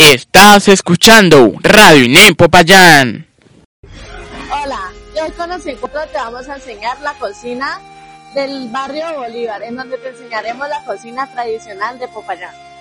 Estás escuchando Radio INEM Popayán. Hola, hoy con los encuentros te vamos a enseñar la cocina del barrio Bolívar, en donde te enseñaremos la cocina tradicional de Popayán.